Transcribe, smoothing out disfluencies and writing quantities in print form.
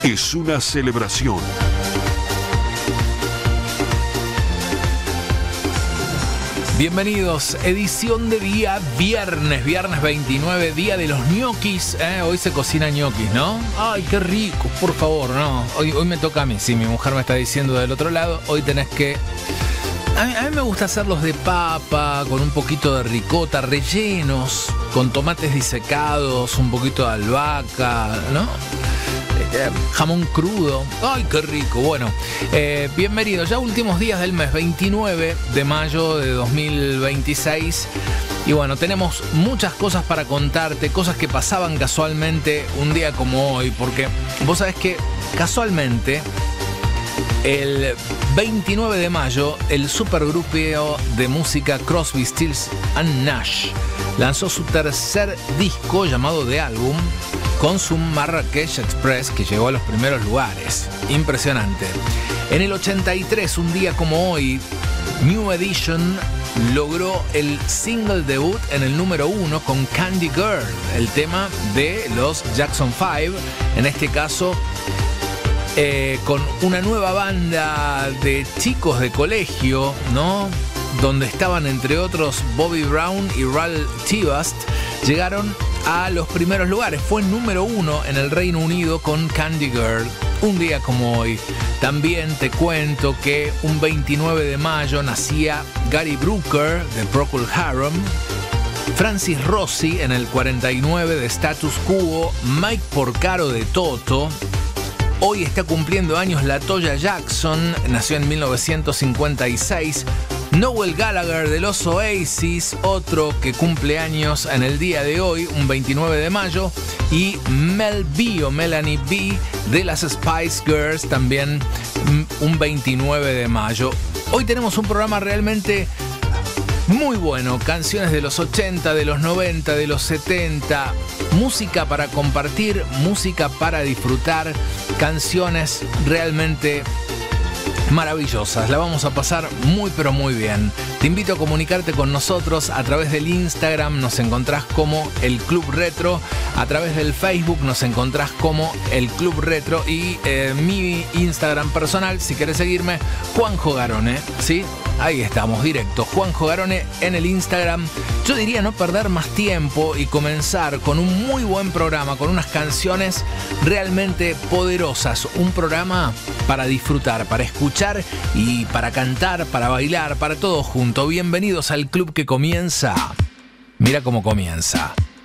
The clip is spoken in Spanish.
es una celebración. Bienvenidos, edición de día viernes 29, día de los ñoquis. Hoy se cocina ñoquis, ¿no? Ay, qué rico, por favor, no. Hoy me toca a mí, sí, mi mujer me está diciendo del otro lado, hoy tenés que... A mí me gusta hacerlos de papa, con un poquito de ricota, rellenos, con tomates disecados, un poquito de albahaca, ¿no? Jamón crudo. ¡Ay, qué rico! Bueno, bienvenidos. Ya últimos días del mes, 29 de mayo de 2026. Y bueno, tenemos muchas cosas para contarte, cosas que pasaban casualmente un día como hoy, porque vos sabés que casualmente el 29 de mayo el supergrupo de música Crosby, Stills and Nash lanzó su tercer disco llamado The Album, con su Marrakech Express, que llegó a los primeros lugares. Impresionante. En el 83, un día como hoy, New Edition logró el single debut en el número 1 con Candy Girl, el tema de los Jackson 5, en este caso con una nueva banda de chicos de colegio, ¿no? Donde estaban entre otros Bobby Brown y Ralph Tibast, llegaron a los primeros lugares. Fue número 1 en el Reino Unido con Candy Girl. Un día como hoy. También te cuento que un 29 de mayo nacía Gary Brooker de Procol Harum, Francis Rossi en el 49 de Status Quo, Mike Porcaro de Toto. Hoy está cumpliendo años LaToya Jackson, nació en 1956. Noel Gallagher de los Oasis, otro que cumple años en el día de hoy, un 29 de mayo. Y Mel B o Melanie B de las Spice Girls, también un 29 de mayo. Hoy tenemos un programa realmente muy bueno. Canciones de los 80, de los 90, de los 70. Música para compartir, música para disfrutar. Canciones realmente maravillosas, la vamos a pasar muy pero muy bien. Te invito a comunicarte con nosotros a través del Instagram, nos encontrás como El Club Retro, a través del Facebook nos encontrás como El Club Retro y mi Instagram personal, si querés seguirme, Juanjo Garone, ¿sí? Ahí estamos, directo, Juanjo Garone en el Instagram. Yo diría no perder más tiempo y comenzar con un muy buen programa, con unas canciones realmente poderosas, un programa para disfrutar, para escuchar y para cantar, para bailar, para todo junto. Bienvenidos al club que comienza. Mira cómo comienza.